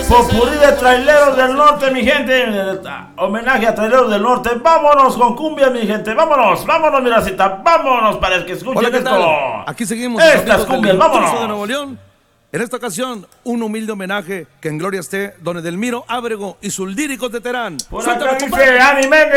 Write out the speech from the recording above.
Popurrí de Traileros del Norte, mi gente. Homenaje a Traileros del Norte. Vámonos con cumbia, mi gente. Vámonos, mi racita. Vámonos para el que escuche Hola, ¿qué esto. tal? Aquí seguimos. Estas cumbias, vámonos. De Nuevo León. En esta ocasión, un humilde homenaje que en gloria esté Don Edelmiro Ábrego y sus líricos de Terán. Por acá dice Ani Méndez.